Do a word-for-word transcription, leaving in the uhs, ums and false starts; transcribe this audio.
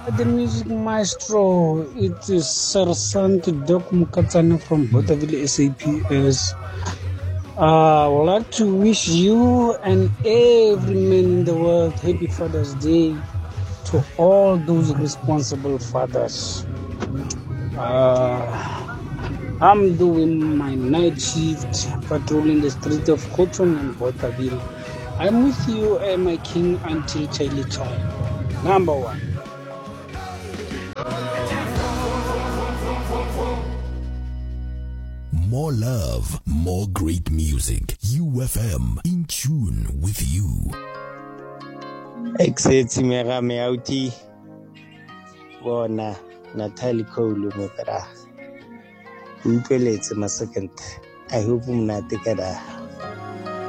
The music maestro, it is Sergeant Doc Mukatsane from Botaville S A P S. Uh, I would like to wish you and every man in the world happy Father's Day, to all those responsible fathers. Uh, I'm doing my night shift patrolling the streets of Cotton and Botaville. I'm with you, uh, my king, until Charlie Child. Number one. More love, more great music. U F M, in tune with you. Exit mera meauti bona Natalie Cole motara. Umpeletse ma second. I hope mna tekada.